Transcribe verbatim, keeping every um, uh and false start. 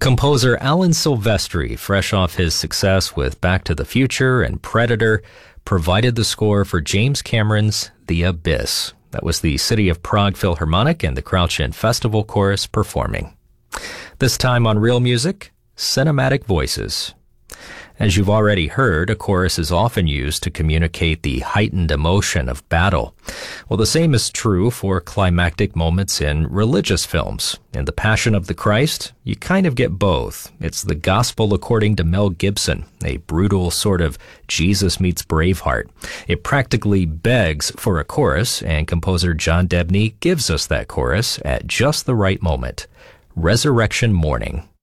Composer Alan Silvestri, fresh off his success with Back to the Future and Predator, provided the score for James Cameron's The Abyss. That was the City of Prague Philharmonic and the Crouch Inn Festival Chorus performing. This time on Real Music, Cinematic Voices. As you've already heard, a chorus is often used to communicate the heightened emotion of battle. Well, the same is true for climactic moments in religious films. In The Passion of the Christ, you kind of get both. It's the gospel according to Mel Gibson, a brutal sort of Jesus meets Braveheart. It practically begs for a chorus, and composer John Debney gives us that chorus at just the right moment. Resurrection Morning.